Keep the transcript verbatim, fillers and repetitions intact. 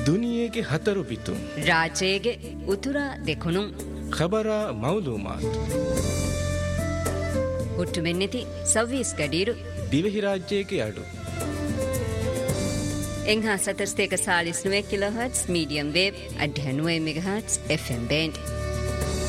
ದುನಿಯೆಗೆ ಹತರು ಬಿತ್ತು ರಾಜೇಗೆ ಉತುರ ದೆಕುನು ಖಬರ ಮೌಲೂಮಾತ್ ಹುಟ್ಟು ಮೆನ್ನೆತಿ ಸವ್ವೀಸ್ ಗಡೀರು ದಿವೆಹಿ ರಾಜ್ಯಕ್ಕೆ ಅಡು ಎಂಹಾ ಸತರ್ಸ್ತೇಕ Chalisa ನುವೆ kilo hertz medium wave ಅಡ್ಡ ನುವೆ mega hertz F M band